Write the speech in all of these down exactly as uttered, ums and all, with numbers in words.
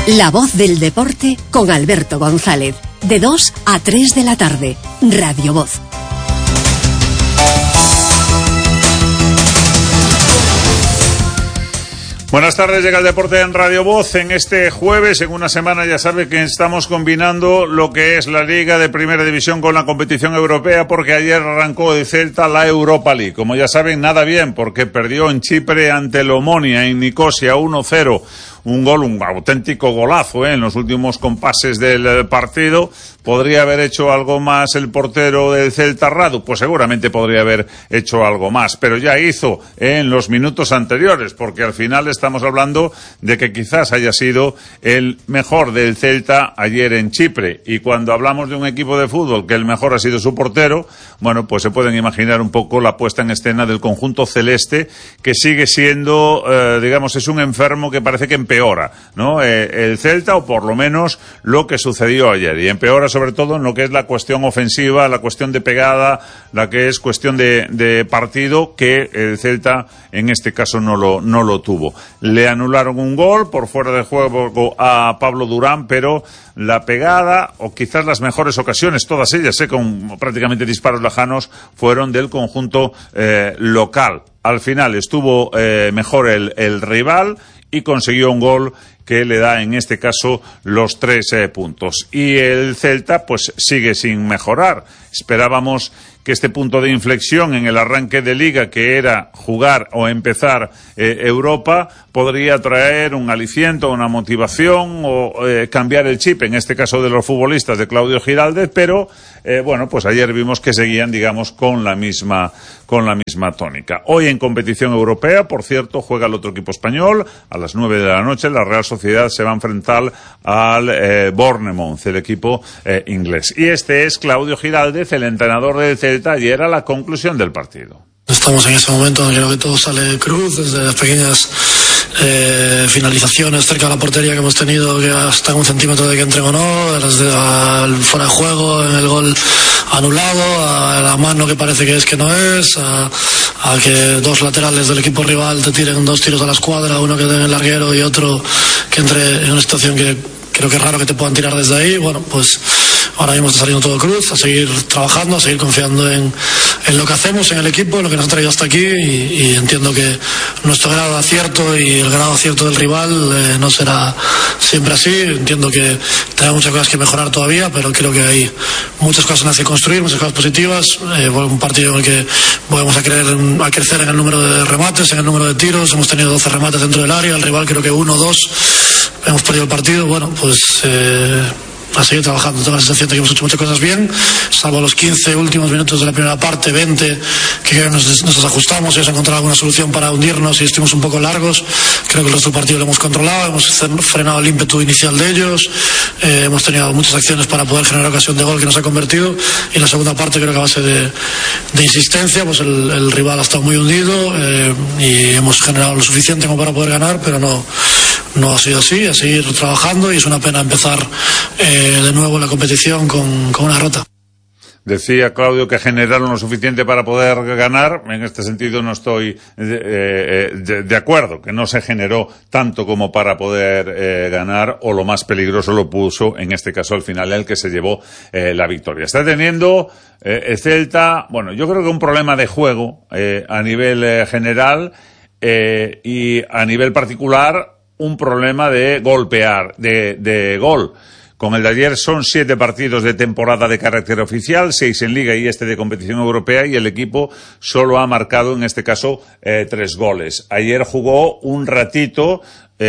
La voz del deporte con Alberto González. De dos a tres de la tarde. Radio Voz. Buenas tardes, llega el deporte en Radio Voz en este jueves. En una semana ya sabe que estamos combinando lo que es la Liga de Primera División con la competición europea, porque ayer arrancó el Celta la Europa League. Como ya saben, nada bien, porque perdió en Chipre ante el Omonia en Nicosia uno cero. Un gol, un auténtico golazo, ¿eh? En los últimos compases del partido. ¿Podría haber hecho algo más el portero del Celta, Radu? Pues seguramente podría haber hecho algo más, pero ya hizo en los minutos anteriores, porque al final estamos hablando de que quizás haya sido el mejor del Celta ayer en Chipre. Y cuando hablamos de un equipo de fútbol que el mejor ha sido su portero, bueno, pues se pueden imaginar un poco la puesta en escena del conjunto celeste, que sigue siendo, eh, digamos, es un enfermo que parece que empeora, ¿no? Eh, el Celta, o por lo menos lo que sucedió ayer, y empeora sobre todo en lo que es la cuestión ofensiva, la cuestión de pegada, la que es cuestión de, de partido, que el Celta en este caso no lo, no lo tuvo. Le anularon un gol por fuera de juego a Pablo Durán, pero la pegada, o quizás las mejores ocasiones, todas ellas, eh, con prácticamente disparos lejanos, fueron del conjunto eh, local. Al final estuvo eh, mejor el, el rival y consiguió un gol que le da en este caso los tres eh, puntos. Y el Celta pues sigue sin mejorar. Esperábamos que este punto de inflexión en el arranque de Liga, que era jugar o empezar eh, Europa, podría traer un aliciento, una motivación o eh, cambiar el chip, en este caso de los futbolistas de Claudio Giraldez, pero eh, bueno, pues ayer vimos que seguían, digamos, con la misma con la misma tónica. Hoy en competición europea, por cierto, juega el otro equipo español a las nueve de la noche. La Real Sociedad se va a enfrentar al eh, Bournemouth, el equipo eh, inglés. Y este es Claudio Giraldez, el entrenador del Celta, ayer a la conclusión del partido. Estamos en ese momento en el que todo sale cruz, desde las pequeñas eh, finalizaciones cerca de la portería que hemos tenido, que hasta un centímetro de que entren o no, desde al fuera de juego, en el gol anulado, a la mano que parece que es que no es, a, a que dos laterales del equipo rival te tiren dos tiros a la escuadra, uno que dé en el larguero y otro que entre en una situación que creo que es raro que te puedan tirar desde ahí. Bueno, pues ahora mismo está saliendo todo cruz, a seguir trabajando, a seguir confiando en, en lo que hacemos, en el equipo, en lo que nos ha traído hasta aquí, y, y entiendo que nuestro grado de acierto y el grado de acierto del rival eh, no será siempre así. Entiendo que tenemos muchas cosas que mejorar todavía, pero creo que hay muchas cosas en las que construir, muchas cosas positivas. Eh, un partido en el que volvemos a, creer, a crecer en el número de remates, en el número de tiros. Hemos tenido doce remates dentro del área, el rival creo que uno o dos. Hemos perdido el partido. Bueno, pues eh, a seguir trabajando. Tengo la sensación de que hemos hecho muchas cosas bien, salvo los quince últimos minutos de la primera parte, veinte, que nos, nos ajustamos y hemos encontrado alguna solución para hundirnos y estuvimos un poco largos. Creo que el resto del partido lo hemos controlado, hemos frenado el ímpetu inicial de ellos, eh, hemos tenido muchas acciones para poder generar ocasión de gol que nos ha convertido, y en la segunda parte creo que a base de, de insistencia pues el, el rival ha estado muy hundido eh, y hemos generado lo suficiente como para poder ganar, pero no No ha sido así, a seguir trabajando, y es una pena empezar eh, de nuevo la competición con, con una derrota. Decía Claudio que generaron lo suficiente para poder ganar. En este sentido no estoy eh, de, de acuerdo, que no se generó tanto como para poder eh, ganar, o lo más peligroso lo puso en este caso al final el que se llevó eh, la victoria. Está teniendo eh, el Celta, bueno, yo creo que un problema de juego eh, a nivel eh, general eh, y a nivel particular un problema de golpear, de, de gol. Con el de ayer son siete partidos de temporada de carácter oficial, seis en Liga y este de competición europea, y el equipo solo ha marcado en este caso eh, tres goles. Ayer jugó un ratito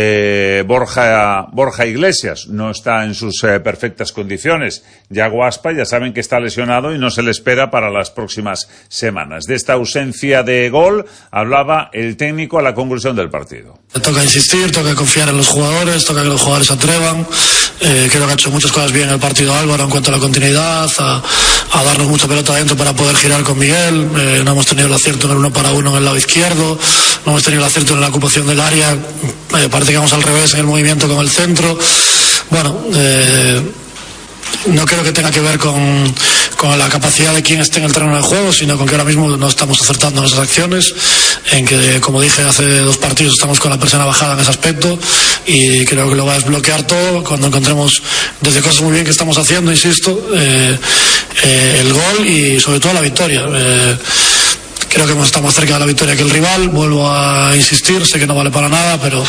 eh, Borja, Borja Iglesias, no está en sus eh, perfectas condiciones. Yago Aspa ya saben que está lesionado y no se le espera para las próximas semanas. De esta ausencia de gol hablaba el técnico a la conclusión del partido. Toca insistir, toca confiar en los jugadores, toca que los jugadores se atrevan. Eh, creo que ha hecho muchas cosas bien en el partido Álvaro en cuanto a la continuidad, a, a darnos mucha pelota adentro para poder girar con Miguel. Eh, no hemos tenido el acierto en el uno para uno en el lado izquierdo, no hemos tenido el acierto en la ocupación del área. Eh, parece que vamos al revés en el movimiento con el centro. Bueno, eh, no creo que tenga que ver con, con la capacidad de quien esté en el terreno de juego, sino con que ahora mismo no estamos acertando en esas acciones. en que, como dije hace dos partidos, estamos con la presión bajada en ese aspecto y creo que lo va a desbloquear todo cuando encontremos desde cosas muy bien que estamos haciendo, insisto, eh, eh, el gol y sobre todo la victoria. Eh, creo que hemos estado más cerca de la victoria que el rival, vuelvo a insistir, sé que no vale para nada, pero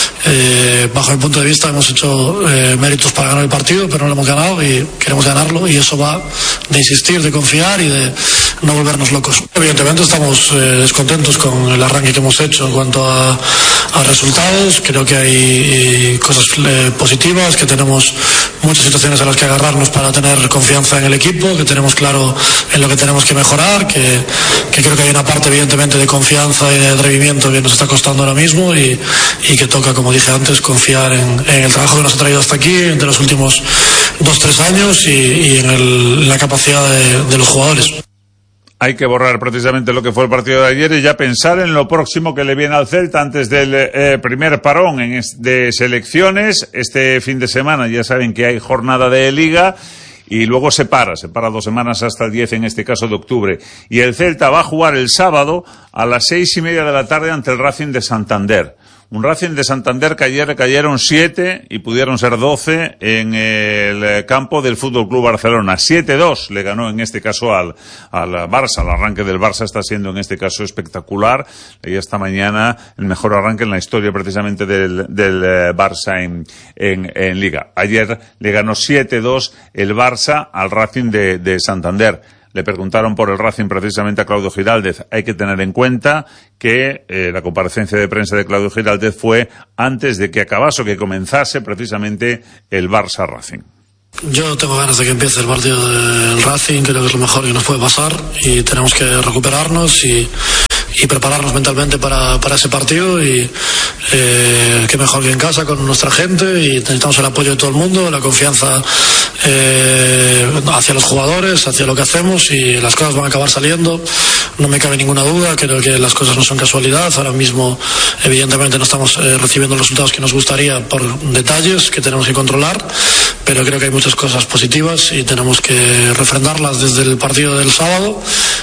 eh, bajo mi punto de vista hemos hecho eh, méritos para ganar el partido, pero no lo hemos ganado y queremos ganarlo, y eso va de insistir, de confiar y de no volvernos locos. Evidentemente estamos eh, descontentos con el arranque que hemos hecho en cuanto a, a resultados. Creo que hay eh, cosas eh, positivas, que tenemos muchas situaciones en las que agarrarnos para tener confianza en el equipo, que tenemos claro en lo que tenemos que mejorar, que, que creo que hay una parte evidentemente de confianza y de atrevimiento que nos está costando ahora mismo y, y que toca, como dije antes, confiar en, en el trabajo que nos ha traído hasta aquí entre los últimos dos, tres años y, y en, el, en la capacidad de, de los jugadores. Hay que borrar precisamente lo que fue el partido de ayer y ya pensar en lo próximo que le viene al Celta antes del eh, primer parón en es, de selecciones. Este fin de semana ya saben que hay jornada de Liga y luego se para, se para dos semanas hasta el diez, en este caso de octubre. Y el Celta va a jugar el sábado a las seis y media de la tarde ante el Racing de Santander. Un Racing de Santander que ayer cayeron siete y pudieron ser doce en el campo del Fútbol Club Barcelona. siete dos le ganó en este caso al, al Barça. El arranque del Barça está siendo en este caso espectacular. Y esta mañana el mejor arranque en la historia precisamente del, del Barça en, en, en Liga. Ayer le ganó siete dos el Barça al Racing de, de Santander. Le preguntaron por el Racing precisamente a Claudio Giraldez. Hay que tener en cuenta que eh, la comparecencia de prensa de Claudio Giraldez fue antes de que acabase o que comenzase precisamente el Barça Racing. Yo tengo ganas de que empiece el partido del Racing, creo que es lo mejor que nos puede pasar y tenemos que recuperarnos y, y prepararnos mentalmente para, para ese partido y eh, qué mejor que en casa con nuestra gente, y necesitamos el apoyo de todo el mundo, la confianza eh, hacia los jugadores, hacia lo que hacemos, y las cosas van a acabar saliendo, no me cabe ninguna duda. Creo que las cosas no son casualidad. Ahora mismo evidentemente no estamos eh, recibiendo los resultados que nos gustaría por detalles que tenemos que controlar, pero creo que hay muchas cosas positivas y tenemos que refrendarlas desde el partido del sábado,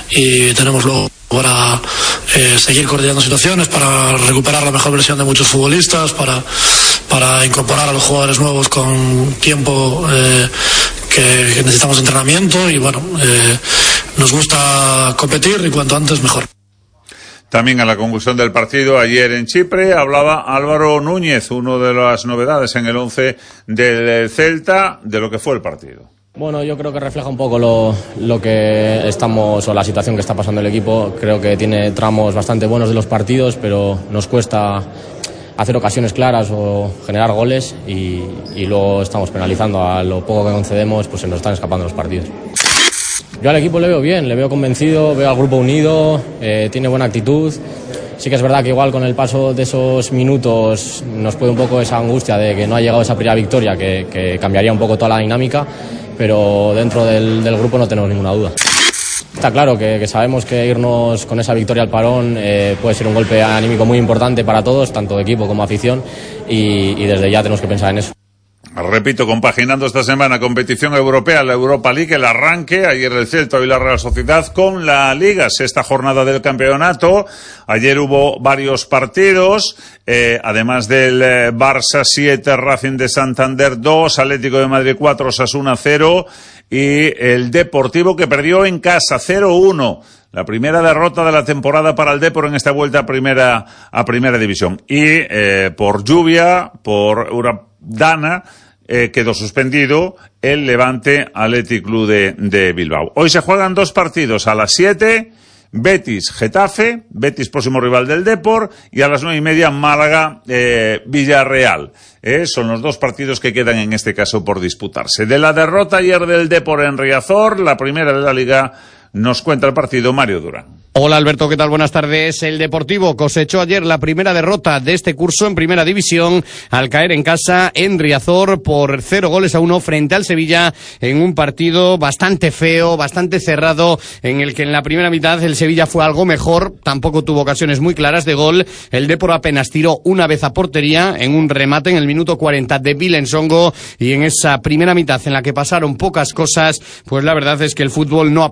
y tenemos luego para eh, seguir coordinando situaciones, para recuperar la mejor versión de muchos futbolistas, para, para incorporar a los jugadores nuevos con tiempo eh, que, que necesitamos entrenamiento, y bueno, eh, nos gusta competir y cuanto antes mejor. También a la conclusión del partido ayer en Chipre hablaba Álvaro Núñez, uno de las novedades en el once del Celta, de lo que fue el partido. Bueno, yo creo que refleja un poco lo, lo que estamos, o la situación que está pasando el equipo. Creo que tiene tramos bastante buenos de los partidos, pero nos cuesta hacer ocasiones claras o generar goles, y, y luego estamos penalizando. A lo poco que concedemos, pues se nos están escapando los partidos. Yo al equipo le veo bien, le veo convencido, veo al grupo unido, eh, tiene buena actitud. Sí que es verdad que igual con el paso de esos minutos nos puede un poco esa angustia de que no ha llegado esa primera victoria, que, que cambiaría un poco toda la dinámica, pero dentro del, del grupo no tenemos ninguna duda. Está claro que, que sabemos que irnos con esa victoria al parón eh, puede ser un golpe anímico muy importante para todos, tanto de equipo como afición, y, y desde ya tenemos que pensar en eso. Repito, compaginando esta semana competición europea, la Europa League, el arranque, ayer el Celta y la Real Sociedad con la Liga, sexta jornada del campeonato. Ayer hubo varios partidos, eh, además del eh, Barça siete, Racing de Santander dos, Atlético de Madrid cuatro, Osasuna cero, y el Deportivo que perdió en casa cero uno. La primera derrota de la temporada para el Depor en esta vuelta a primera, a primera división. Y eh, por lluvia, por Uradana, eh, quedó suspendido el Levante Athletic Club de, de Bilbao. Hoy se juegan dos partidos a las siete, Betis Getafe, Betis próximo rival del Depor, y a las nueve y media Málaga eh, Villarreal. Eh, son los dos partidos que quedan en este caso por disputarse. De la derrota ayer del Depor en Riazor, la primera de la Liga, nos cuenta el partido Mario Durán. Hola Alberto, ¿qué tal? Buenas tardes. El Deportivo cosechó ayer la primera derrota de este curso en Primera División al caer en casa en Riazor por cero goles a uno frente al Sevilla en un partido bastante feo, bastante cerrado, en el que en la primera mitad el Sevilla fue algo mejor, tampoco tuvo ocasiones muy claras de gol. El Depor apenas tiró una vez a portería en un remate en el minuto cuarenta de Vilensongo, y en esa primera mitad en la que pasaron pocas cosas, pues la verdad es que el fútbol no apareció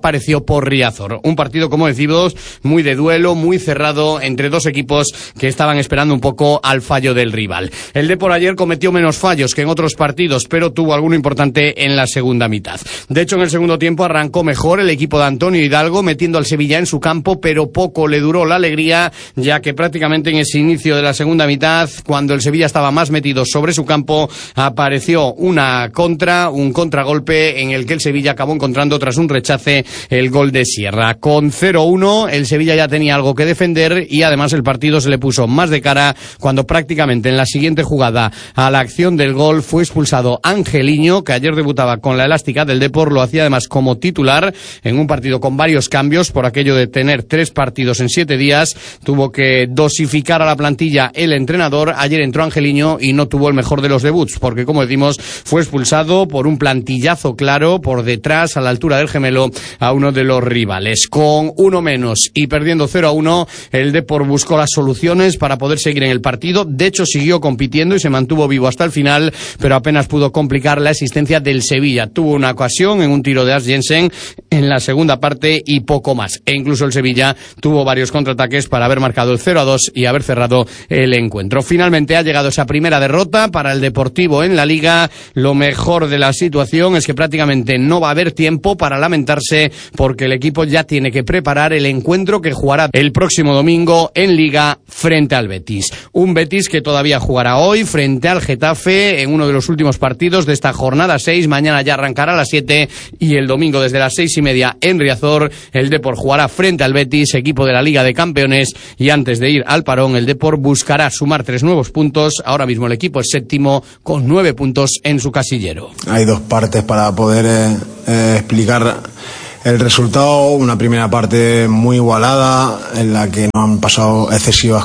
por Riazor. Un partido, como decimos, muy de duelo, muy cerrado entre dos equipos que estaban esperando un poco al fallo del rival. El Depor ayer cometió menos fallos que en otros partidos, pero tuvo alguno importante en la segunda mitad. De hecho, en el segundo tiempo arrancó mejor el equipo de Antonio Hidalgo, metiendo al Sevilla en su campo, pero poco le duró la alegría, ya que prácticamente en ese inicio de la segunda mitad, cuando el Sevilla estaba más metido sobre su campo, apareció una contra, un contragolpe en el que el Sevilla acabó encontrando tras un rechace el gol de Sierra. Con cero uno, el Sevilla ya tenía algo que defender y además el partido se le puso más de cara cuando prácticamente en la siguiente jugada a la acción del gol fue expulsado Angeliño, que ayer debutaba con la elástica del Depor, lo hacía además como titular en un partido con varios cambios por aquello de tener tres partidos en siete días. Tuvo que dosificar a la plantilla el entrenador. Ayer entró Angeliño y no tuvo el mejor de los debuts, porque como decimos fue expulsado por un plantillazo claro por detrás a la altura del gemelo a uno de los rivales. Con uno menos y perdiendo cero a uno, el Depor buscó las soluciones para poder seguir en el partido. De hecho, siguió compitiendo y se mantuvo vivo hasta el final, pero apenas pudo complicar la existencia del Sevilla. Tuvo una ocasión en un tiro de As Jensen en la segunda parte y poco más. E incluso el Sevilla tuvo varios contraataques para haber marcado el cero a dos y haber cerrado el encuentro. Finalmente ha llegado esa primera derrota para el Deportivo en la Liga. Lo mejor de la situación es que prácticamente no va a haber tiempo para lamentarse, porque el equipo ya tiene que preparar el encuentro que jugará el próximo domingo en Liga frente al Betis. Un Betis que todavía jugará hoy frente al Getafe en uno de los últimos partidos de esta jornada seis. Mañana ya arrancará a las siete y el domingo desde las seis y media en Riazor el Depor jugará frente al Betis, equipo de la Liga de Campeones, y antes de ir al parón el Depor buscará sumar tres nuevos puntos. Ahora mismo el equipo es séptimo con nueve puntos en su casillero. Hay dos partes para poder eh, eh, explicar el resultado. Una primera parte muy igualada en la que no han pasado excesivas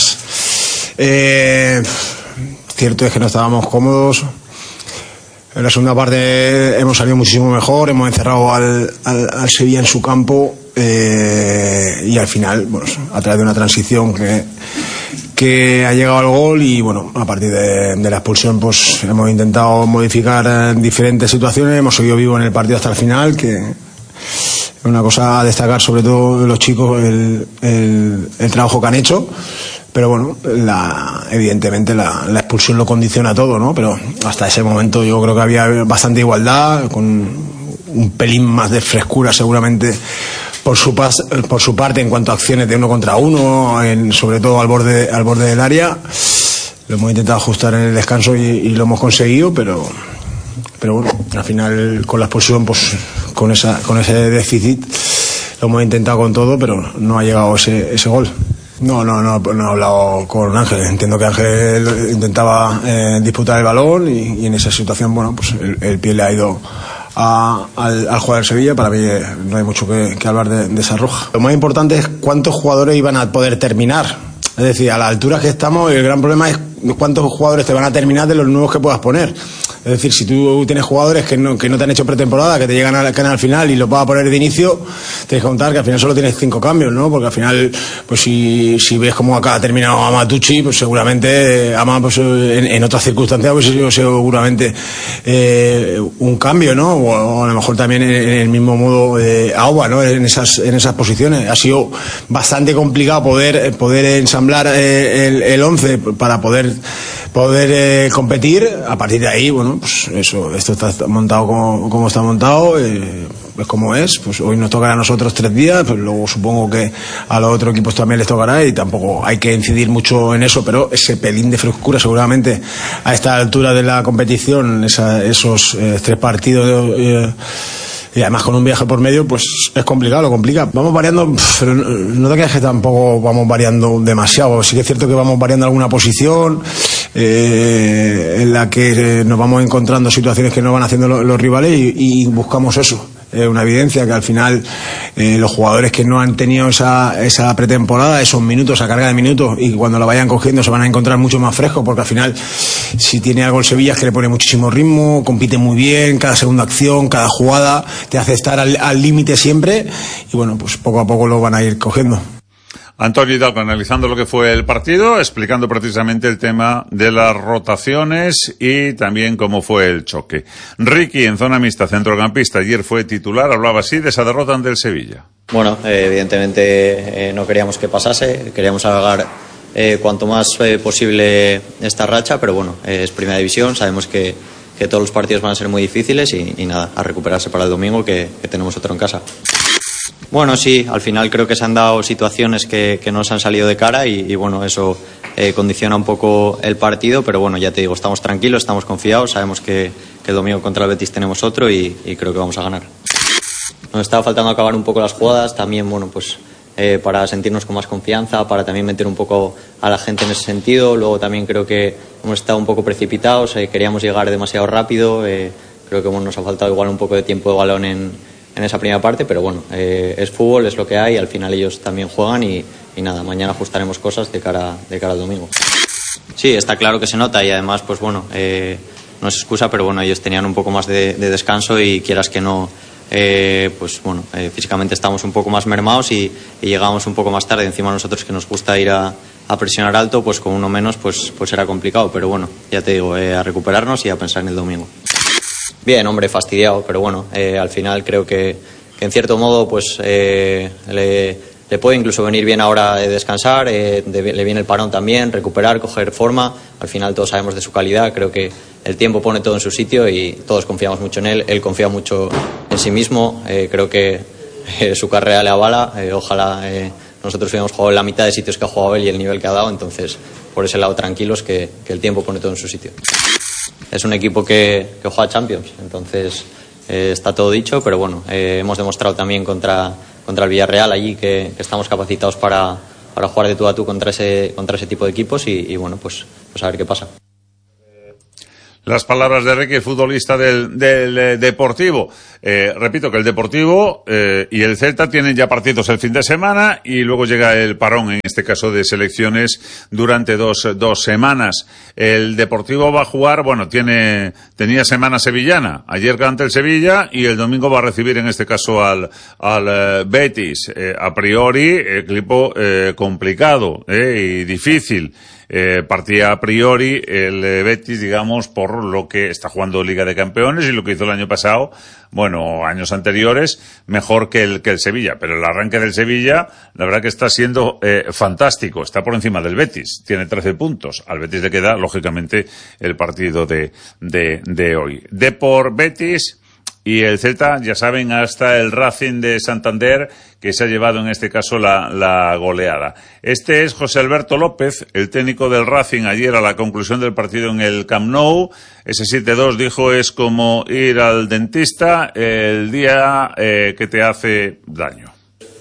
cosas. Eh, cierto es que no estábamos cómodos. En la segunda parte hemos salido muchísimo mejor, hemos encerrado al, al, al Sevilla en su campo eh, y al final, bueno, a través de una transición que, que ha llegado al gol y bueno, a partir de, de la expulsión pues hemos intentado modificar diferentes situaciones, hemos seguido vivos en el partido hasta el final, que es una cosa a destacar sobre todo de los chicos, el, el, el trabajo que han hecho. Pero bueno, la, evidentemente la, la expulsión lo condiciona todo, ¿no? Pero hasta ese momento yo creo que había bastante igualdad, con un pelín más de frescura seguramente por su, pas, por su parte en cuanto a acciones de uno contra uno, en, sobre todo al borde, al borde del área. Lo hemos intentado ajustar en el descanso y, y lo hemos conseguido, pero, pero bueno, al final con la expulsión, pues con, esa, con ese déficit lo hemos intentado con todo, pero no ha llegado ese, ese gol. No, no, no, no he hablado con Ángel. Entiendo que Ángel intentaba eh, disputar el balón y, y en esa situación, bueno, pues el, el pie le ha ido a, al, al jugador de Sevilla. Para mí eh, no hay mucho que, que hablar de, de esa roja. Lo más importante es cuántos jugadores iban a poder terminar. Es decir, a la altura que estamos, el gran problema es cuántos jugadores te van a terminar de los nuevos que puedas poner. Es decir, si tú tienes jugadores que no, que no te han hecho pretemporada, que te llegan al canal al final y los vas a poner de inicio, tienes que contar que al final solo tienes cinco cambios, ¿no? Porque al final, pues si, si ves cómo acá ha terminado Amatucci, pues seguramente Ama, pues en, en otras circunstancias, pues yo seguramente eh, un cambio, ¿no? O, o a lo mejor también en, en el mismo modo eh, Agua, ¿no? En esas, en esas posiciones. Ha sido bastante complicado poder, poder ensamblar eh, el, el once para poder poder eh, competir. A partir de ahí, bueno, pues eso, esto está montado como, como está montado, eh, es como es. Pues hoy nos tocará a nosotros tres días, pues luego supongo que a los otros equipos también les tocará y tampoco hay que incidir mucho en eso, pero ese pelín de frescura seguramente a esta altura de la competición, esa, esos eh, tres partidos eh, y además con un viaje por medio, pues es complicado, lo complica. Vamos variando, pero no te creas que tampoco vamos variando demasiado. Sí que es cierto que vamos variando alguna posición eh, en la que nos vamos encontrando situaciones que nos van haciendo los, los rivales y, y buscamos eso. Es una evidencia que al final eh, los jugadores que no han tenido esa, esa pretemporada, esos minutos, esa carga de minutos, y cuando la vayan cogiendo se van a encontrar mucho más frescos, porque al final si tiene algo el Sevilla es que le pone muchísimo ritmo, compite muy bien, cada segunda acción, cada jugada te hace estar al límite siempre y bueno, pues poco a poco lo van a ir cogiendo. Antonio Hidalgo analizando lo que fue el partido, explicando precisamente el tema de las rotaciones y también cómo fue el choque. Ricky, en zona mixta, centrocampista, ayer fue titular, hablaba así de esa derrota ante el Sevilla. Bueno, eh, evidentemente eh, no queríamos que pasase, queríamos alargar eh, cuanto más eh, posible esta racha, pero bueno, eh, es primera división, sabemos que, que todos los partidos van a ser muy difíciles y, y nada, a recuperarse para el domingo que, que tenemos otro en casa. Bueno, sí, al final creo que se han dado situaciones que, que nos han salido de cara y, y bueno, eso eh, condiciona un poco el partido, pero bueno, ya te digo, estamos tranquilos, estamos confiados, sabemos que, que el domingo contra el Betis tenemos otro y, y creo que vamos a ganar. Nos estaba faltando acabar un poco las jugadas, también, bueno, pues eh, para sentirnos con más confianza, para también meter un poco a la gente en ese sentido. Luego también creo que hemos estado un poco precipitados, eh, queríamos llegar demasiado rápido, eh, creo que bueno, nos ha faltado igual un poco de tiempo de balón en en esa primera parte, pero bueno, eh, es fútbol, es lo que hay, al final ellos también juegan y, y nada, mañana ajustaremos cosas de cara, de cara al domingo. Sí, está claro que se nota y además, pues bueno, eh, no es excusa, pero bueno, ellos tenían un poco más de, de descanso y quieras que no, eh, pues bueno, eh, físicamente estamos un poco más mermados y, y llegamos un poco más tarde, encima nosotros que nos gusta ir a, a presionar alto, pues con uno menos pues, pues era complicado, pero bueno, ya te digo, eh, a recuperarnos y a pensar en el domingo. Bien, hombre, fastidiado, pero bueno, eh, al final creo que, que en cierto modo pues eh, le, le puede incluso venir bien ahora eh, descansar, eh, de, le viene el parón también, recuperar, coger forma. Al final todos sabemos de su calidad, creo que el tiempo pone todo en su sitio y todos confiamos mucho en él, él confía mucho en sí mismo, eh, creo que eh, su carrera le avala, eh, ojalá eh, nosotros hubiéramos jugado en la mitad de sitios que ha jugado él y el nivel que ha dado, entonces por ese lado tranquilos que, que el tiempo pone todo en su sitio. Es un equipo que, que juega Champions, entonces eh, está todo dicho, pero bueno, eh, hemos demostrado también contra, contra el Villarreal allí que, que estamos capacitados para, para jugar de tú a tú contra ese, contra ese tipo de equipos y, y bueno, pues, pues a ver qué pasa. Las palabras de Ricky, futbolista del, del eh, Deportivo. Eh, repito que el Deportivo eh, y el Celta tienen ya partidos el fin de semana y luego llega el parón, en este caso de selecciones, durante dos, dos semanas. El Deportivo va a jugar, bueno, tiene, tenía semana sevillana. Ayer ante el Sevilla y el domingo va a recibir en este caso al, al eh, Betis. Eh, a priori, equipo eh, complicado eh, y difícil. Eh, partía a priori el eh, Betis, digamos, por lo que está jugando Liga de Campeones y lo que hizo el año pasado, bueno, años anteriores, mejor que el que el Sevilla. Pero el arranque del Sevilla, la verdad que está siendo eh, fantástico. Está por encima del Betis, tiene trece puntos. Al Betis le queda, lógicamente, el partido de, de, de hoy. Depor Betis. Y el Celta, ya saben, hasta el Racing de Santander, que se ha llevado en este caso la, la goleada. Este es José Alberto López, el técnico del Racing, ayer a la conclusión del partido en el Camp Nou. Ese siete dos, dijo, es como ir al dentista el día eh, que te hace daño.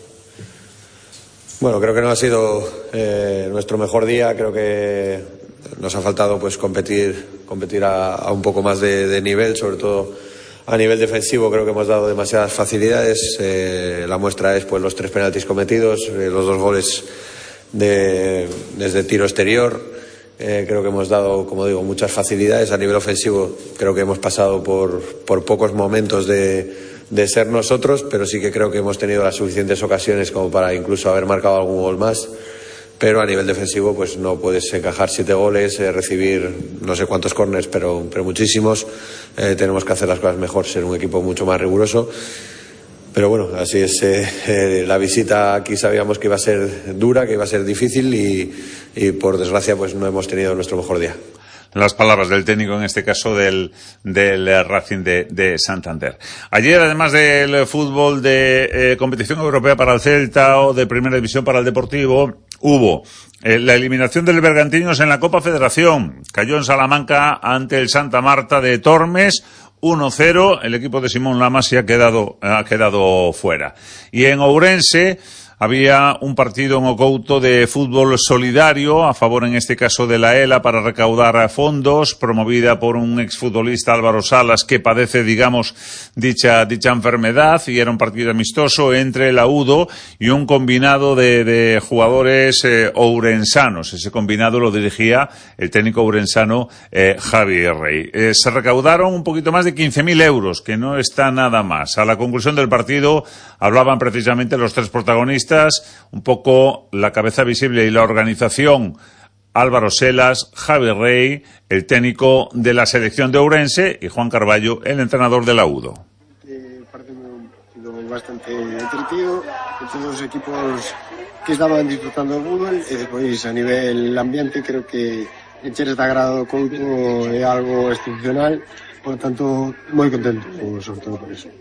Bueno, creo que no ha sido eh, nuestro mejor día. Creo que nos ha faltado pues competir, competir a, a un poco más de, de nivel, sobre todo a nivel defensivo. Creo que hemos dado demasiadas facilidades. Eh, la muestra es pues los tres penaltis cometidos, eh, los dos goles de, desde tiro exterior. Eh, creo que hemos dado, como digo, muchas facilidades. A nivel ofensivo creo que hemos pasado por, por pocos momentos de, de ser nosotros, pero sí que creo que hemos tenido las suficientes ocasiones como para incluso haber marcado algún gol más. Pero a nivel defensivo pues no puedes encajar siete goles, eh, recibir no sé cuántos córners, pero, pero muchísimos. Eh, tenemos que hacer las cosas mejor, ser un equipo mucho más riguroso. Pero bueno, así es. Eh, eh, la visita aquí sabíamos que iba a ser dura, que iba a ser difícil y, y por desgracia pues no hemos tenido nuestro mejor día. Las palabras del técnico, en este caso del, del Racing de, de Santander. Ayer, además del fútbol de eh, competición europea para el Celta o de primera división para el Deportivo, hubo eh, la eliminación del Bergantiños en la Copa Federación. Cayó en Salamanca ante el Santa Marta de Tormes, uno cero. El equipo de Simón Lamas se ha quedado, ha quedado fuera. Y en Ourense había un partido en Ocouto de fútbol solidario, a favor en este caso de la ELA, para recaudar fondos, promovida por un exfutbolista, Álvaro Salas, que padece, digamos, dicha dicha enfermedad, y era un partido amistoso entre el AUDO y un combinado de, de jugadores eh, ourensanos. Ese combinado lo dirigía el técnico ourensano eh, Javi Rey. Eh, se recaudaron un poquito más de quince mil euros, que no está nada más. A la conclusión del partido hablaban precisamente los tres protagonistas protagonistas, un poco la cabeza visible y la organización, Álvaro Selas, Javi Rey, el técnico de la selección de Ourense, y Juan Carballo, el entrenador de la U D O. Eh, parte un partido bastante entretido, todos os equipos que estaban disputando o fútbol, e depois a nivel ambiente creo que encher de agrado do Couto é algo excepcional, por tanto moi contento, sobre todo por eso.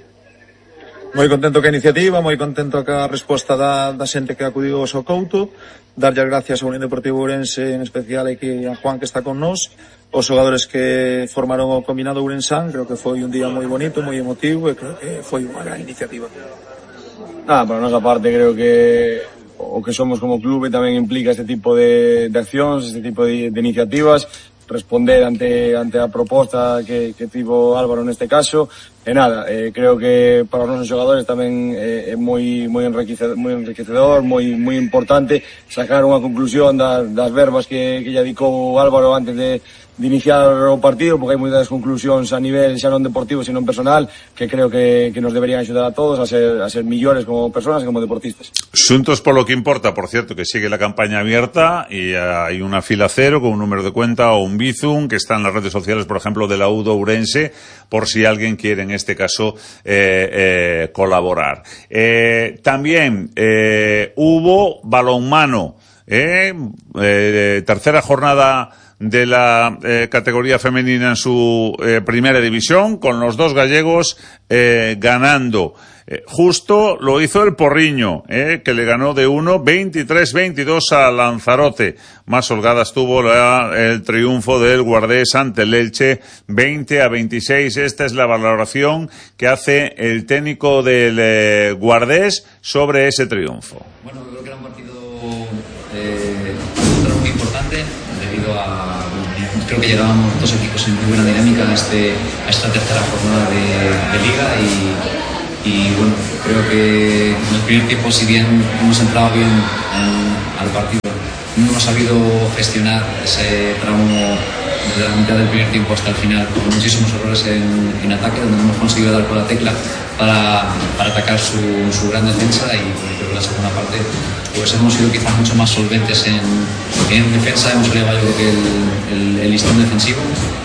Moi contento ca iniciativa, moi contento ca resposta da, da xente que acudiu ao Couto, darlle as gracias ao Unión Deportivo Ourense en especial e que a Juan que está con nós, os xogadores que formaron o combinado Ourensán. Creo que foi un día moi bonito, moi emotivo e creo que foi unha gran iniciativa. Ah, para a nosa parte creo que o que somos como clube tamén implica este tipo de, de accións, este tipo de, de iniciativas, responder ante ante a proposta que, que tivo Álvaro neste caso. E nada, eh, creo que para os nosos xogadores tamén eh, é moi moi enriquecedor, moi enriquecedor, moi moi importante sacar unha conclusión das, das verbas que, que lle dedicou Álvaro antes de de iniciar o partido, porque hai moitas conclusións a nivel xa non deportivo, sino personal, que creo que, que nos deberían axudar a todos a ser, a ser millores como personas e como deportistas. Xuntos polo que importa, por cierto, que sigue la campaña abierta y hay una fila cero con un número de cuenta o un Bizum que está en las redes sociales, por ejemplo, de la U D O Ourense, por si alguien quiere, en este caso, eh, eh, colaborar. Eh, también eh, hubo balonmano, eh, eh, tercera jornada de la eh, categoría femenina en su eh, primera división, con los dos gallegos eh, ganando. Eh, justo lo hizo el Porriño, eh, que le ganó de uno, veintitrés veintidós a Lanzarote. Más holgada estuvo la, el triunfo del Guardés ante el Elche, veinte a veintiséis. Esta es la valoración que hace el técnico del eh, Guardés sobre ese triunfo. Bueno, creo que era un partido eh, muy importante debido a... Creo que llegábamos dos equipos en muy buena dinámica a, este, a esta tercera jornada de, de Liga y, y bueno, creo que en el primer tiempo, si bien hemos entrado bien en, al partido, no hemos sabido gestionar ese tramo desde la mitad del primer tiempo hasta el final, con muchísimos errores en, en ataque, donde no hemos conseguido dar con la tecla para, para atacar su, su gran defensa, y bueno, creo que la segunda parte pues hemos sido quizás mucho más solventes en, en defensa, hemos elevado yo creo que el, el, el listón defensivo,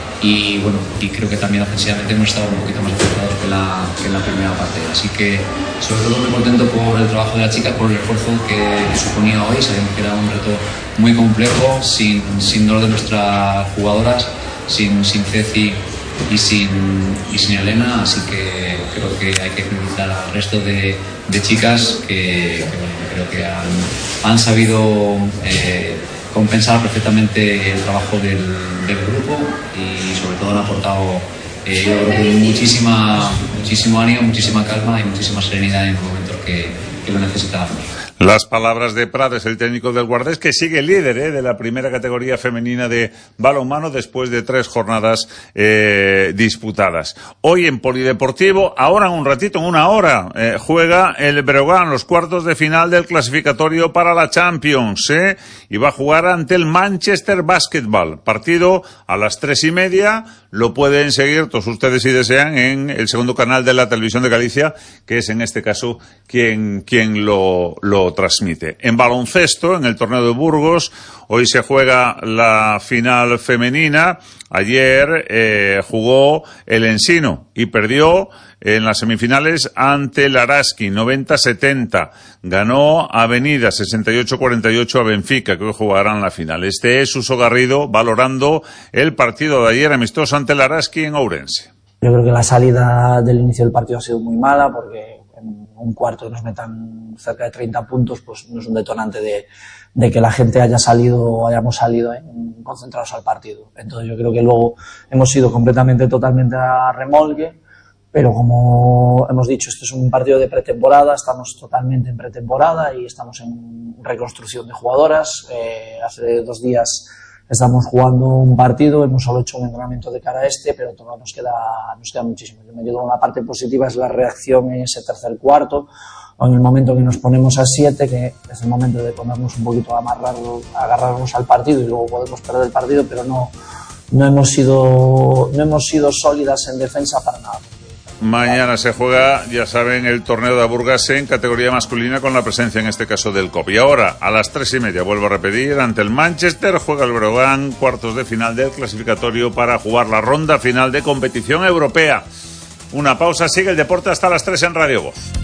y bueno, y creo que también ofensivamente hemos estado un poquito más acertados que, la, que en la primera parte, así que sobre todo muy contento por el trabajo de la chica, por el esfuerzo que, que suponía hoy. Sabíamos que era un reto muy complejo, sin, sin dolor de nuestras jugadoras, sin, sin Ceci y sin, y sin Elena, así que creo que hay que felicitar al resto de, de chicas que, que, bueno, creo que han, han sabido eh, compensar perfectamente el trabajo del, del grupo, y sobre todo han aportado eh, yo creo que muchísima, muchísimo ánimo, muchísima calma y muchísima serenidad en momentos que, que lo necesitábamos. Las palabras de Prades, el técnico del Guardés, que sigue líder eh, de la primera categoría femenina de balonmano después de tres jornadas eh, disputadas. Hoy en Polideportivo, ahora en un ratito, en una hora, eh, juega el Breogán, los cuartos de final del clasificatorio para la Champions, eh, y va a jugar ante el Manchester Basketball. Partido a las tres y media. Lo pueden seguir todos ustedes si desean en el segundo canal de la Televisión de Galicia, que es en este caso quien, quien lo, lo transmite. En baloncesto, en el torneo de Burgos, hoy se juega la final femenina. Ayer eh, jugó el Ensino y perdió en las semifinales ante el Araski, noventa setenta. Ganó Avenida, sesenta y ocho cuarenta y ocho a Benfica, que hoy jugarán la final. Este es Suso Garrido valorando el partido de ayer amistoso ante el Araski en Ourense. Yo creo que la salida del inicio del partido ha sido muy mala, porque en un cuarto nos metan cerca de treinta puntos, pues no es un detonante de, de que la gente haya salido o hayamos salido en, concentrados al partido. Entonces yo creo que luego hemos ido completamente, totalmente a remolque, pero como hemos dicho, este es un partido de pretemporada, estamos totalmente en pretemporada y estamos en reconstrucción de jugadoras. Eh, hace dos días estamos jugando un partido, hemos solo hecho un entrenamiento de cara a este, pero todavía nos queda, nos queda muchísimo. Yo me quedo con la parte positiva, es la reacción en ese tercer cuarto, o en el momento que nos ponemos a siete, que es el momento de ponernos un poquito a amarrar, a agarrarnos al partido, y luego podemos perder el partido, pero no, no hemos sido, no hemos sido sólidas en defensa para nada. Mañana se juega, ya saben, el torneo de Aburgase en categoría masculina con la presencia en este caso del C O P. Y ahora, a las tres y media, vuelvo a repetir, ante el Manchester juega el Breogán, cuartos de final del clasificatorio para jugar la ronda final de competición europea. Una pausa, sigue el deporte hasta las tres en Radio Voz.